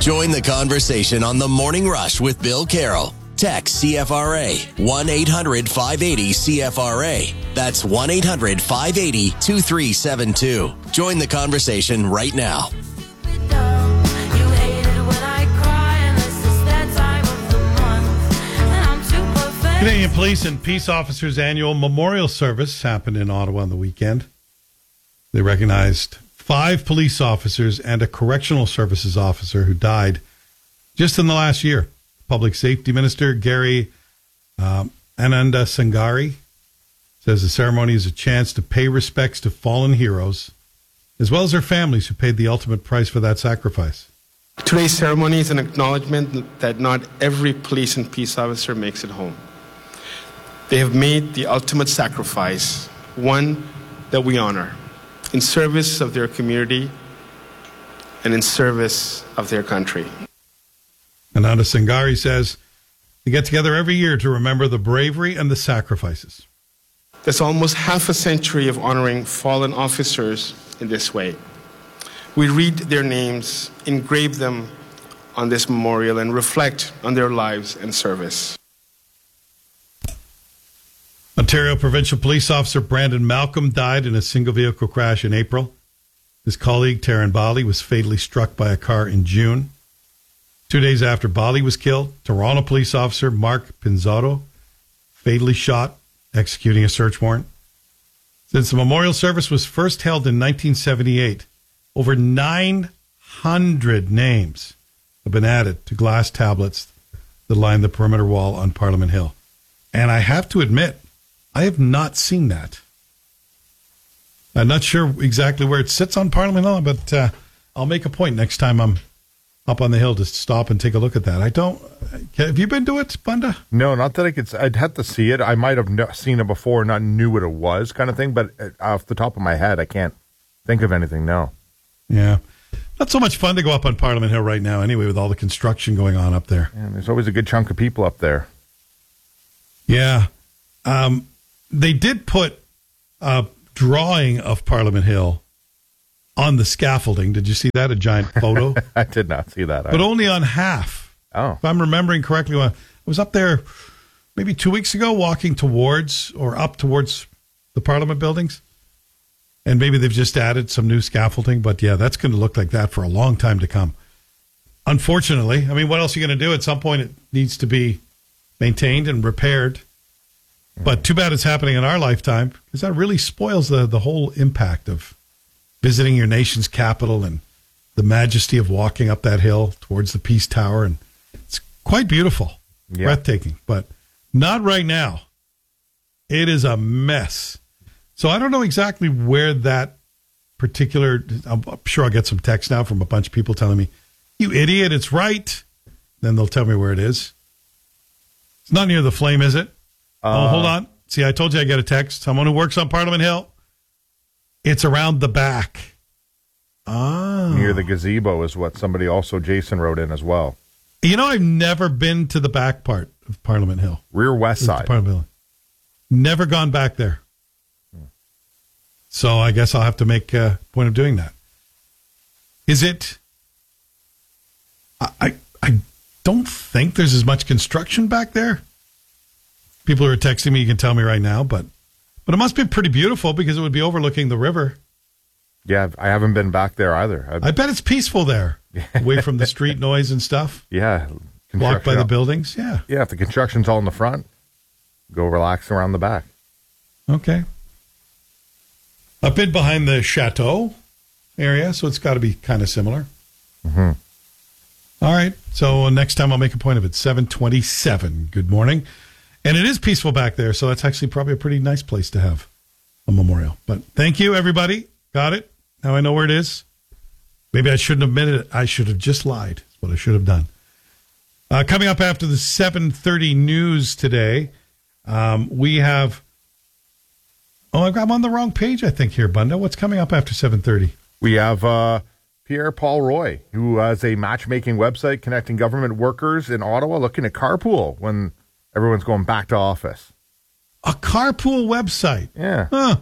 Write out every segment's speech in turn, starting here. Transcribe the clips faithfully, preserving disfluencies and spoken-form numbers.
Join the conversation on The Morning Rush with Bill Carroll. Text C F R A, one eight hundred five eighty C F R A. That's one eight hundred five eighty two three seven two. Join the conversation right now. Canadian Police and Peace Officers Annual Memorial Service happened in Ottawa on the weekend. They recognized five police officers and a correctional services officer who died just in the last year. Public Safety Minister Gary um, Ananda Sangari says the ceremony is a chance to pay respects to fallen heroes, as well as their families who paid the ultimate price for that sacrifice. Today's ceremony is an acknowledgement that not every police and peace officer makes it home. They have made the ultimate sacrifice, one that we honor, in service of their community and in service of their country. Ananda Sangari says they get together every year to remember the bravery and the sacrifices. That's almost half a century of honoring fallen officers in this way. We read their names, engrave them on this memorial, and reflect on their lives and service. Ontario Provincial Police Officer Brandon Malcolm died in a single-vehicle crash in April. His colleague, Taryn Bali, was fatally struck by a car in June. Two days after Bali was killed, Toronto police officer Mark Pinzotto fatally shot, executing a search warrant. Since the memorial service was first held in nineteen seventy-eight, over nine hundred names have been added to glass tablets that line the perimeter wall on Parliament Hill. And I have to admit, I have not seen that. I'm not sure exactly where it sits on Parliament Hill, but uh, I'll make a point next time I'm up on the hill to stop and take a look at that. I don't... Have you been to it, Bunda? No, not that I could... I'd have to see it. I might have no, seen it before and not knew what it was kind of thing, but off the top of my head, I can't think of anything, no. Yeah. Not so much fun to go up on Parliament Hill right now anyway with all the construction going on up there. Yeah, there's always a good chunk of people up there. Yeah. Um, they did put a drawing of Parliament Hill on the scaffolding. Did you see that? A giant photo? I did not see that. But only on half. Oh. If I'm remembering correctly, I was up there maybe two weeks ago walking towards or up towards the Parliament buildings. And maybe they've just added some new scaffolding. But yeah, that's going to look like that for a long time to come. Unfortunately, I mean, what else are you going to do? At some point, it needs to be maintained and repaired. But too bad it's happening in our lifetime, because that really spoils the, the whole impact of visiting your nation's capital and the majesty of walking up that hill towards the Peace Tower. And it's quite beautiful, yeah. Breathtaking, but not right now. It is a mess. So I don't know exactly where that particular, I'm sure I'll get some text now from a bunch of people telling me, you idiot, it's right. Then they'll tell me where it is. It's not near the flame, is it? Uh, oh, hold on. See, I told you I get a text. Someone who works on Parliament Hill. It's around the back. Ah. Near the gazebo is what somebody also, Jason, wrote in as well. You know, I've never been to the back part of Parliament Hill. Rear west side. Parliament Hill. Never gone back there. Hmm. So I guess I'll have to make a point of doing that. Is it... I, I, I don't think there's as much construction back there. People who are texting me, you can tell me right now, but but it must be pretty beautiful because it would be overlooking the river. Yeah, I haven't been back there either. I've... I bet it's peaceful there, away from the street noise and stuff. Yeah. Walk by the buildings, yeah. Yeah, if the construction's all in the front, go relax around the back. Okay. I've been behind the chateau area, so it's got to be kind of similar. Mm-hmm. All right, so next time I'll make a point of it. seven twenty-seven, good morning. And it is peaceful back there, so that's actually probably a pretty nice place to have a memorial. But thank you, everybody. Got it. Now I know where it is. Maybe I shouldn't have admitted it. I should have just lied. That's what I should have done. Uh, coming up after the seven thirty news today, um, we have... Oh, I'm on the wrong page, I think, here, Bunda. What's coming up after seven thirty? We have uh, Pierre-Paul Roy, who has a matchmaking website connecting government workers in Ottawa looking at carpool when... everyone's going back to office. A carpool website? Yeah. Huh.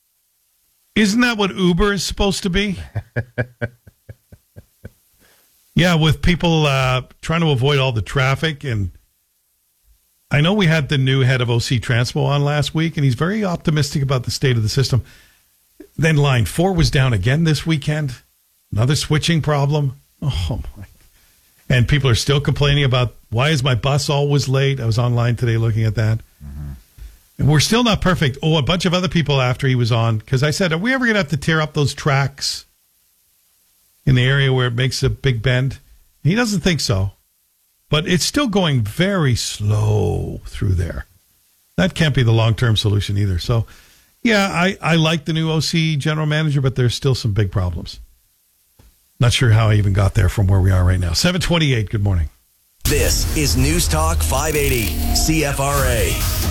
Isn't that what Uber is supposed to be? Yeah, with people uh, trying to avoid all the traffic. And I know we had the new head of O C Transmo on last week, and he's very optimistic about the state of the system. Then line four was down again this weekend. Another switching problem. Oh, my. And people are still complaining about, why is my bus always late? I was online today looking at that. Mm-hmm. And we're still not perfect. Oh, a bunch of other people after he was on, because I said, are we ever going to have to tear up those tracks in the area where it makes a big bend? He doesn't think so. But it's still going very slow through there. That can't be the long-term solution either. So, yeah, I, I like the new O C general manager, but there's still some big problems. Not sure how I even got there from where we are right now. seven twenty-eight, good morning. This is News Talk five eighty, C F R A.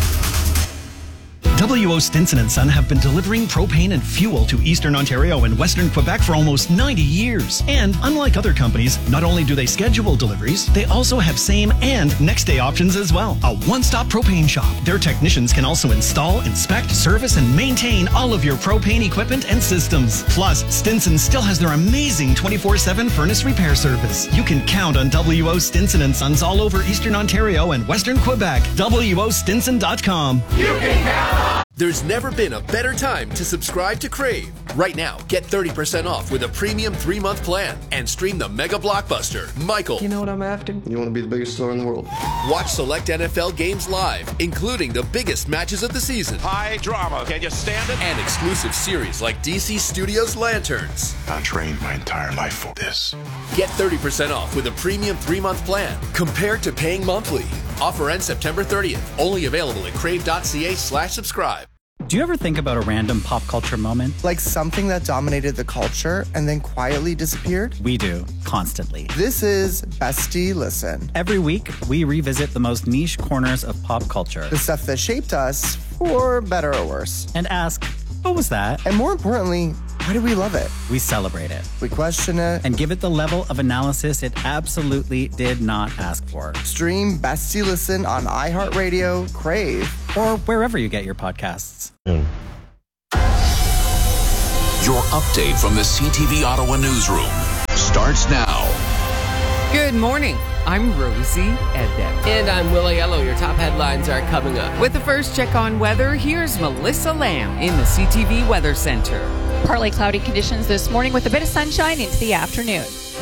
W O Stinson and Son have been delivering propane and fuel to Eastern Ontario and Western Quebec for almost ninety years. And unlike other companies, not only do they schedule deliveries, they also have same and next day options as well. A one-stop propane shop. Their technicians can also install, inspect, service, and maintain all of your propane equipment and systems. Plus, Stinson still has their amazing twenty-four seven furnace repair service. You can count on W O Stinson and Sons all over Eastern Ontario and Western Quebec. W O Stinson dot com. You can count on. There's never been a better time to subscribe to Crave. Right now, get thirty percent off with a premium three-month plan and stream the mega blockbuster, Michael. You know what I'm after? You want to be the biggest star in the world. Watch select N F L games live, including the biggest matches of the season. High drama. Can you stand it? And exclusive series like D C Studios Lanterns. I trained my entire life for this. Get thirty percent off with a premium three-month plan compared to paying monthly. Offer ends September thirtieth. Only available at crave.ca slash subscribe. Do you ever think about a random pop culture moment? Like something that dominated the culture and then quietly disappeared? We do, constantly. This is Bestie Listen. Every week, we revisit the most niche corners of pop culture. The stuff that shaped us, for better or worse. And ask, what was that? And more importantly, why do we love it? We celebrate it. We question it. And give it the level of analysis it absolutely did not ask for. Stream Bestie Listen on iHeartRadio, Crave, or wherever you get your podcasts. Mm. Your update from the C T V Ottawa newsroom starts now. Good morning. I'm Rosie Edem. And I'm Willie Yellow. Your top headlines are coming up. With the first check on weather, here's Melissa Lamb in the C T V Weather Center. Partly cloudy conditions this morning with a bit of sunshine into the afternoon.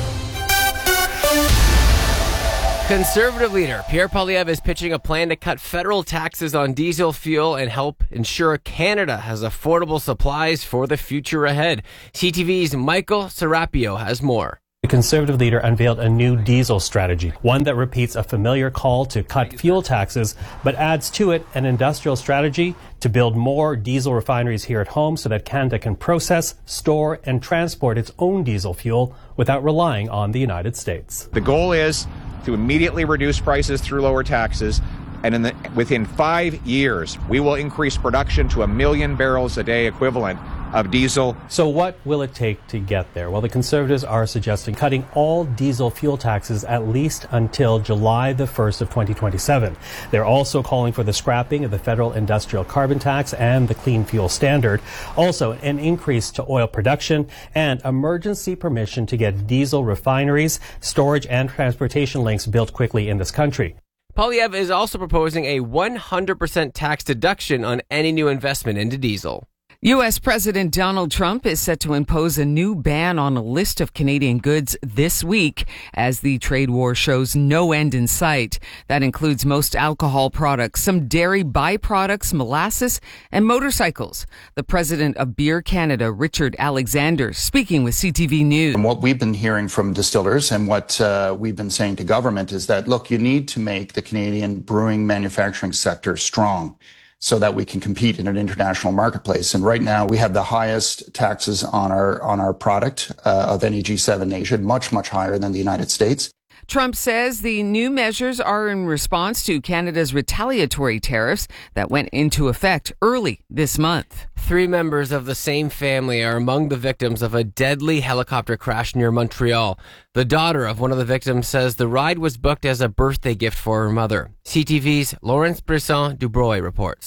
Conservative leader Pierre Poilievre is pitching a plan to cut federal taxes on diesel fuel and help ensure Canada has affordable supplies for the future ahead. C T V's Michael Serapio has more. The Conservative leader unveiled a new diesel strategy, one that repeats a familiar call to cut fuel taxes, but adds to it an industrial strategy to build more diesel refineries here at home so that Canada can process, store, and transport its own diesel fuel without relying on the United States. The goal is to immediately reduce prices through lower taxes, and in the, within five years, we will increase production to a million barrels a day equivalent of diesel. So what will it take to get there? Well, the Conservatives are suggesting cutting all diesel fuel taxes at least until July the first of twenty twenty-seven. They're also calling for the scrapping of the federal industrial carbon tax and the clean fuel standard. Also, an increase to oil production and emergency permission to get diesel refineries, storage, and transportation links built quickly in this country. Poilievre is also proposing a one hundred percent tax deduction on any new investment into diesel. U S President Donald Trump is set to impose a new ban on a list of Canadian goods this week as the trade war shows no end in sight. That includes most alcohol products, some dairy byproducts, molasses, and motorcycles. The president of Beer Canada, Richard Alexander, speaking with C T V News. And what we've been hearing from distillers and what uh, we've been saying to government is that, look, you need to make the Canadian brewing manufacturing sector strong so that we can compete in an international marketplace. And right now we have the highest taxes on our on our product uh, of any G seven nation, much, much higher than the United States. Trump says the new measures are in response to Canada's retaliatory tariffs that went into effect early this month. Three members of the same family are among the victims of a deadly helicopter crash near Montreal. The daughter of one of the victims says the ride was booked as a birthday gift for her mother. C T V's Lawrence Brisson Dubroy reports.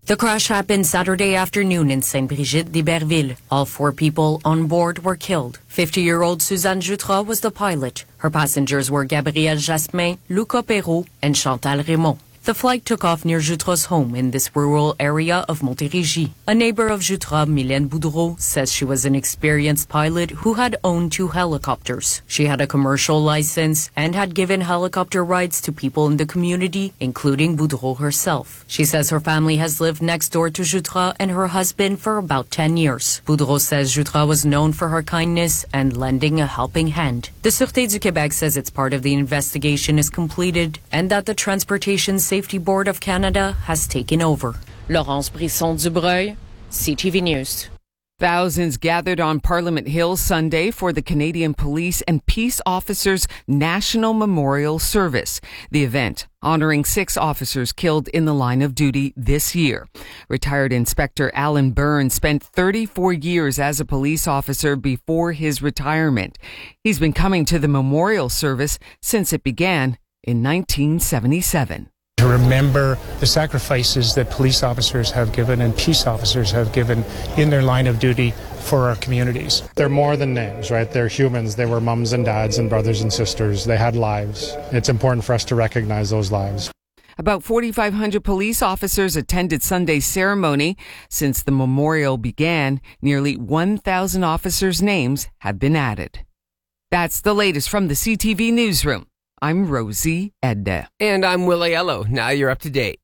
The crash happened Saturday afternoon in Sainte-Brigitte-d'Iberville. All four people on board were killed. fifty-year-old Suzanne Jutras was the pilot. Her passengers were Gabrielle Jasmin, Luca Perrault, and Chantal Raymond. The flight took off near Jutras' home in this rural area of Montérégie. A neighbor of Jutras, Mylène Boudreau, says she was an experienced pilot who had owned two helicopters. She had a commercial license and had given helicopter rides to people in the community, including Boudreau herself. She says her family has lived next door to Jutras and her husband for about ten years. Boudreau says Jutras was known for her kindness and lending a helping hand. The Sûreté du Québec says its part of the investigation is completed and that the Transportation Safety Safety Board of Canada has taken over. Laurence Brisson-Dubreuil, C T V News. Thousands gathered on Parliament Hill Sunday for the Canadian Police and Peace Officers National Memorial Service. The event honoring six officers killed in the line of duty this year. Retired Inspector Alan Byrne spent thirty-four years as a police officer before his retirement. He's been coming to the memorial service since it began in nineteen seventy-seven. To remember the sacrifices that police officers have given and peace officers have given in their line of duty for our communities. They're more than names, right? They're humans. They were mums and dads and brothers and sisters. They had lives. It's important for us to recognize those lives. About forty-five hundred police officers attended Sunday's ceremony. Since the memorial began, nearly one thousand officers' names have been added. That's the latest from the C T V Newsroom. I'm Rosie Edda. And I'm Will Aiello. Now you're up to date.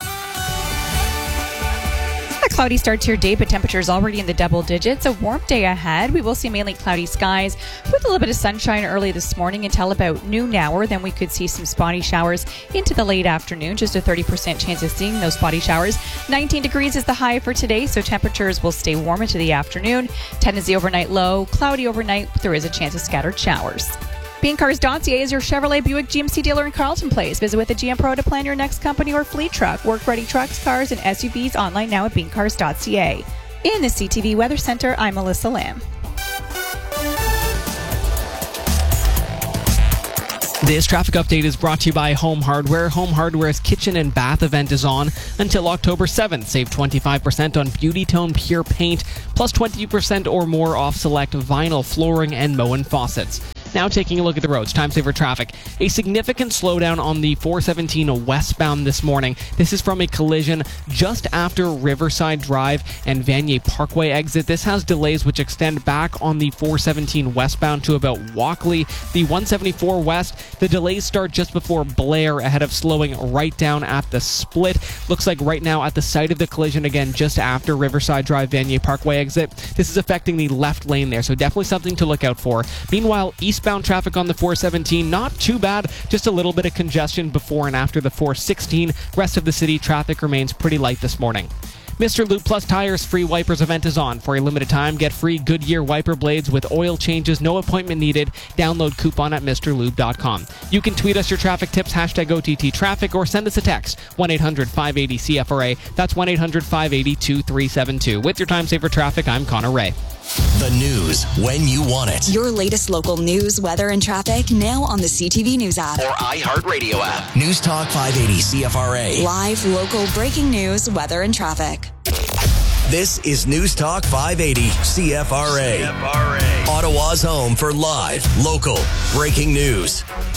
A cloudy start to your day, but temperatures already in the double digits. A warm day ahead. We will see mainly cloudy skies with a little bit of sunshine early this morning until about noon hour. Then we could see some spotty showers into the late afternoon. Just a thirty percent chance of seeing those spotty showers. nineteen degrees is the high for today, so temperatures will stay warm into the afternoon. ten is the overnight low. Cloudy overnight. There is a chance of scattered showers. Bean Cars dot C A is your Chevrolet Buick G M C dealer in Carleton Place. Visit with a G M Pro to plan your next company or fleet truck. Work-ready trucks, cars, and S U Vs online now at Bean Cars dot C A. In the C T V Weather Center, I'm Melissa Lamb. This traffic update is brought to you by Home Hardware. Home Hardware's kitchen and bath event is on until October seventh. Save twenty-five percent on Beauty Tone Pure Paint, plus twenty percent or more off select vinyl flooring and Moen faucets. Now taking a look at the roads, time saver traffic. A significant slowdown on the four seventeen westbound this morning. This is from a collision just after Riverside Drive and Vanier Parkway exit. This has delays which extend back on the four seventeen westbound to about Walkley. The one seventy-four west, the delays start just before Blair ahead of slowing right down at the split. Looks like right now at the site of the collision again just after Riverside Drive, Vanier Parkway exit. This is affecting the left lane there, so definitely something to look out for. Meanwhile, east Eastbound traffic on the four seventeen, not too bad, just a little bit of congestion before and after the four sixteen. Rest of the city traffic remains pretty light this morning. Mister Lube Plus Tires free wipers event is on. For a limited time, get free Goodyear wiper blades with oil changes, no appointment needed. Download coupon at Mr Lube dot com. You can tweet us your traffic tips, hashtag O T T traffic, or send us a text, one eight hundred five eight zero C F R A. That's one eight hundred five eight zero two three seven two. With your Time Saver Traffic, I'm Connor Ray. The news when you want it. Your latest local news, weather, and traffic now on the C T V News app. Or iHeartRadio app. News Talk five eighty C F R A. Live, local, breaking news, weather, and traffic. This is News Talk five eighty C F R A. C F R A. Ottawa's home for live, local, breaking news.